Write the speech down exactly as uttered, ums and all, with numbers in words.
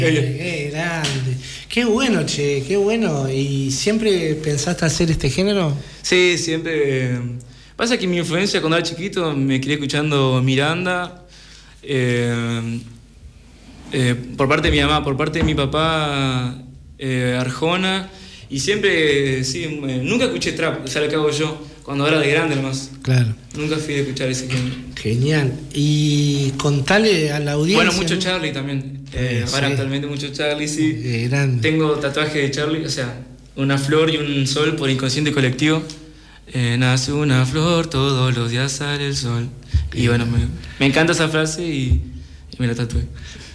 Qué grande. Qué bueno, che, qué bueno. ¿Y siempre pensaste hacer este género? Sí, siempre. Pasa que mi influencia cuando era chiquito me crié escuchando Miranda, eh, eh, por parte de mi mamá, por parte de mi papá, eh, Arjona, y siempre, sí, eh, nunca escuché trap, o sea, lo que hago yo, cuando era de grande nomás. Claro. Nunca fui a escuchar ese género. Genial. Y contale a la audiencia. Bueno, mucho Charlie también. Eh, sí. Ahora actualmente mucho Charlie, sí. Eh, grande. Tengo tatuaje de Charlie, o sea, una flor y un sol por inconsciente colectivo. Eh, nace una flor, todos los días sale el sol. Y bueno, me, me encanta esa frase y, y me la tatué.